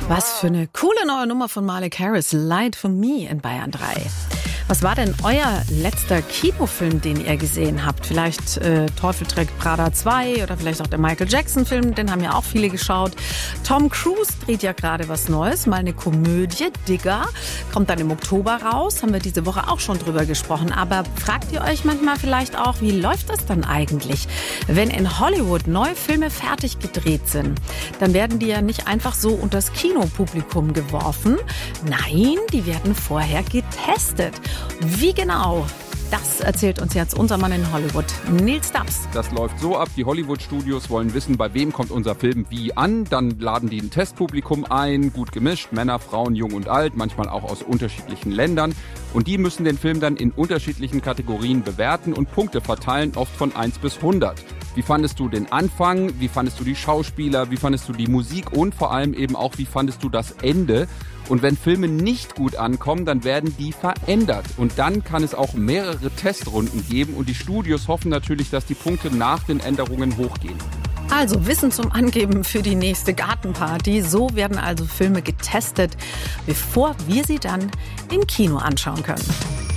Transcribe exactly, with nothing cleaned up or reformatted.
Was für eine coole neue Nummer von Malik Harris, Light for Me in Bayern drei. Was war denn euer letzter Kinofilm, den ihr gesehen habt? Vielleicht äh, Teufel trägt Prada zwei oder vielleicht auch der Michael Jackson-Film, den haben ja auch viele geschaut. Tom Cruise dreht ja gerade was Neues, mal eine Komödie, Digger, kommt dann im Oktober raus, haben wir diese Woche auch schon drüber gesprochen. Aber fragt ihr euch manchmal vielleicht auch, wie läuft das dann eigentlich? Wenn in Hollywood neue Filme fertig gedreht sind, dann werden die ja nicht einfach so unter das Kinopublikum geworfen. Nein, die werden vorher getestet. Wie genau? Das erzählt uns jetzt unser Mann in Hollywood, Nils Dubs. Das läuft so ab, die Hollywood-Studios wollen wissen, bei wem kommt unser Film wie an. Dann laden die ein Testpublikum ein, gut gemischt, Männer, Frauen, jung und alt, manchmal auch aus unterschiedlichen Ländern. Und die müssen den Film dann in unterschiedlichen Kategorien bewerten und Punkte verteilen, oft von eins bis hundert. Wie fandest du den Anfang? Wie fandest du die Schauspieler? Wie fandest du die Musik? Und vor allem eben auch, wie fandest du das Ende? Und wenn Filme nicht gut ankommen, dann werden die verändert. Und dann kann es auch mehrere Testrunden geben. Und die Studios hoffen natürlich, dass die Punkte nach den Änderungen hochgehen. Also Wissen zum Angeben für die nächste Gartenparty. So werden also Filme getestet, bevor wir sie dann im Kino anschauen können.